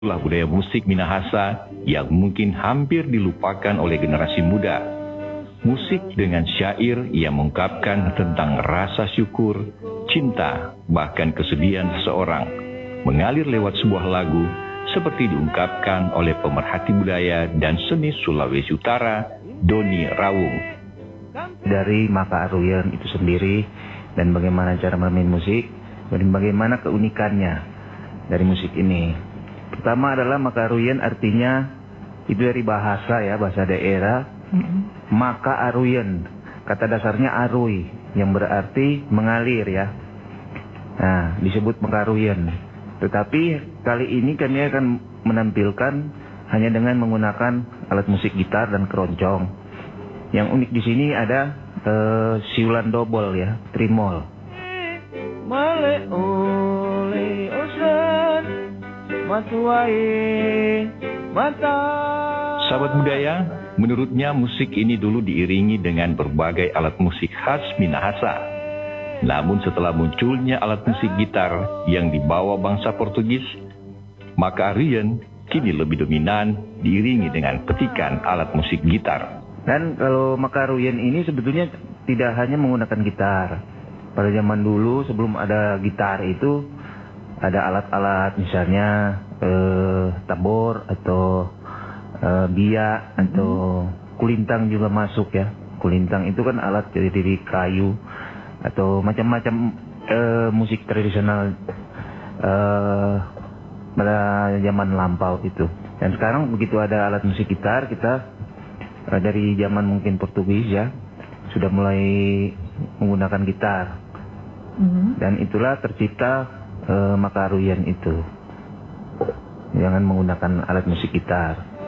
Itulah budaya musik Minahasa yang mungkin hampir dilupakan oleh generasi muda. Musik dengan syair yang mengungkapkan tentang rasa syukur, cinta, bahkan kesedihan seseorang, mengalir lewat sebuah lagu seperti diungkapkan oleh pemerhati budaya dan seni Sulawesi Utara, Doni Rawung. Dari Maka Aruyen itu sendiri dan bagaimana cara bermain musik dan bagaimana keunikannya dari musik ini. Pertama adalah Maka Aruyen, artinya itu dari bahasa daerah. Maka Aruyen, kata dasarnya arui yang berarti mengalir ya. Nah, disebut Maka Aruyen. Tetapi kali ini kami akan menampilkan hanya dengan menggunakan alat musik gitar dan keroncong. Yang unik di sini ada siulan dobol ya, trimol. Male ole osan matuai mata. Sahabat budaya, menurutnya musik ini dulu diiringi dengan berbagai alat musik khas Minahasa. Namun setelah munculnya alat musik gitar yang dibawa bangsa Portugis, Maka Aruyen kini lebih dominan diiringi dengan petikan alat musik gitar. Dan kalau Maka Aruyen ini sebetulnya tidak hanya menggunakan gitar. Pada zaman dulu sebelum ada gitar itu ada alat-alat, misalnya tabor atau biak atau kulintang juga masuk ya. Kulintang itu kan alat dari kayu atau macam-macam musik tradisional pada zaman lampau itu. Dan sekarang begitu ada alat musik gitar, kita dari zaman mungkin Portugis ya sudah mulai menggunakan gitar. Dan itulah tercipta Maka Aruyen itu. Jangan menggunakan alat musik gitar.